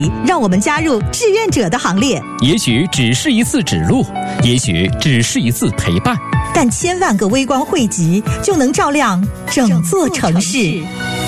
让我们加入志愿者的行列。 也许只是一次指路，也许只是一次陪伴， 但千万个微光汇集，就能照亮整座城市。